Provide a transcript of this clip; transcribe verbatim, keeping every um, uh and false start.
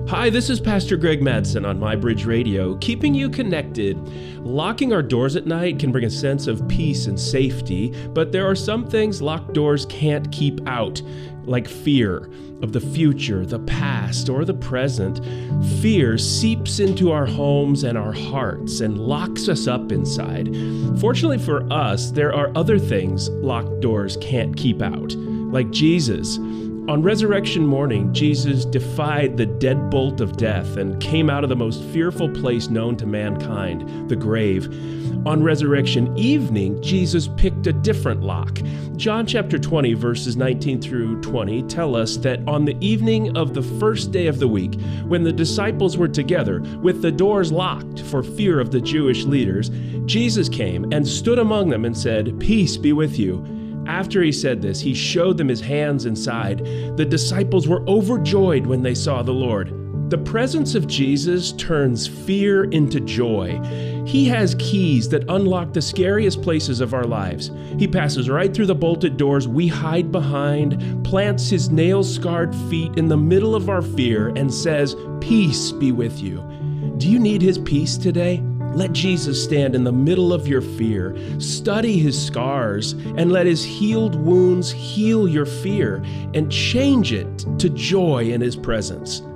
Hi, this is Pastor Greg Madsen on MyBridge Radio, keeping you connected. Locking our doors at night can bring a sense of peace and safety, but there are some things locked doors can't keep out, like fear of the future, the past, or the present. Fear seeps into our homes and our hearts and locks us up inside. Fortunately for us, there are other things locked doors can't keep out, like Jesus. On resurrection morning, Jesus defied the deadbolt of death and came out of the most fearful place known to mankind, the grave. On resurrection evening, Jesus picked a different lock. John chapter twenty, verses nineteen through twenty tell us that on the evening of the first day of the week, when the disciples were together with the doors locked for fear of the Jewish leaders, Jesus came and stood among them and said, "Peace be with you." After he said this, he showed them his hands and side. The disciples were overjoyed when they saw the Lord. The presence of Jesus turns fear into joy. He has keys that unlock the scariest places of our lives. He passes right through the bolted doors we hide behind, plants his nail-scarred feet in the middle of our fear, and says, "Peace be with you." Do you need his peace today? Let Jesus stand in the middle of your fear. Study his scars and let his healed wounds heal your fear and change it to joy in his presence.